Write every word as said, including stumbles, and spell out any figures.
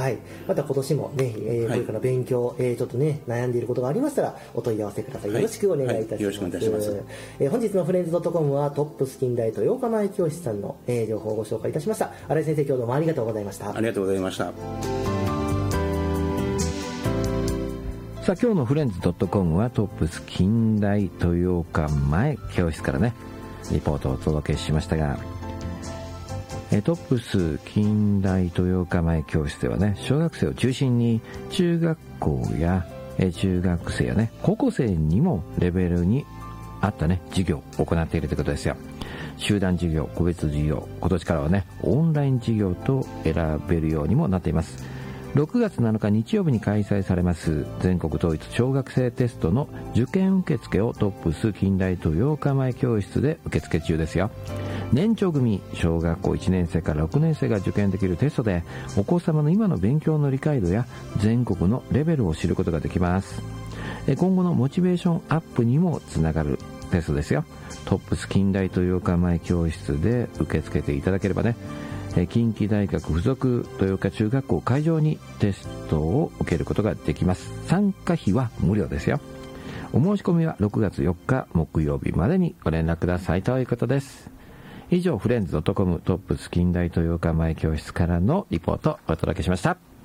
はい、また今年もね、えー、これから勉強、えー、ちょっとね悩んでいることがありましたらお問い合わせください。よろしくお願いいたします。はいはい、よろしくお願いいたします。えー、本日のフレンズドットコムはトップス近代とようかまえ教室さんの、えー、情報をご紹介いたしました。新井先生、今日どうもありがとうございました。 ありがとうございました。 さあ、今日のフレンズドットコムはトップス近代豊岡前教室からねリポートをお届けしましたが、えトップス近代豊岡前教室ではね、小学生を中心に中学校やえ中学生やね高校生にもレベルに合ったね授業を行っているということですよ。集団授業、個別授業、今年からはねオンライン授業と選べるようにもなっています。ろくがつなのか日曜日に開催されます全国統一小学生テストの受験受付をトップス近代豊岡前教室で受付中ですよ。年長組小学校いちねん生からろくねん生が受験できるテストでお子様の今の勉強の理解度や全国のレベルを知ることができます。今後のモチベーションアップにもつながるテストですよ。トップス近代豊岡前教室で受け付けていただければね、近畿大学附属豊岡中学校会場にテストを受けることができます。参加費は無料ですよ。お申し込みはろくがつよっか木曜日までにご連絡くださいということです。以上、フレンズドットコムトップス近代豊岡前教室からのリポートをお届けしました。